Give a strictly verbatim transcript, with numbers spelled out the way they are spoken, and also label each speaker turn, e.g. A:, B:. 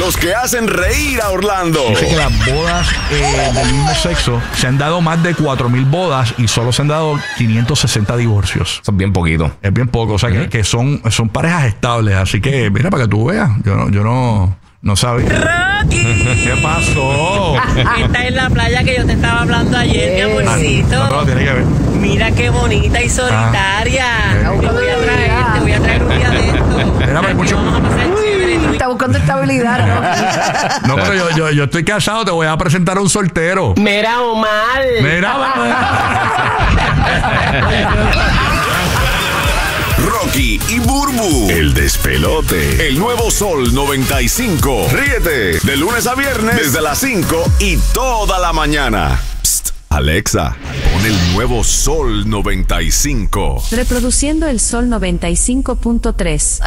A: los que hacen reír a Orlando.
B: Dice que las bodas eh, del mismo sexo se han dado más de cuatro mil bodas y solo se han dado quinientos sesenta divorcios.
C: Eso es bien poquito.
B: Es bien poco, o sea, uh-huh. que, que son, son parejas estables. Así que, mira, para que tú veas, yo no, yo no, no sabía.
D: ¡Rocky!
B: ¿Qué pasó?
D: Esta es la playa que yo te estaba hablando ayer, mi amorcito.
B: No, no, tiene que ver.
D: Mira qué bonita y solitaria.
B: Ah.
D: Te voy a traer, te voy a traer un día de esto.
B: Mira, hay mucho...
D: Vamos a pasar chévere.
E: Está buscando estabilidad, ¿no?
B: No, pero yo, yo, yo estoy casado, te voy a presentar a un soltero.
D: Mira, Omar.
B: Mira,
A: Rocky y Burbu, el despelote. El nuevo Sol noventa y cinco. Ríete de lunes a viernes desde las cinco y toda la mañana. Psst, Alexa, pon el nuevo Sol noventa y cinco.
F: Reproduciendo el Sol noventa y cinco punto tres.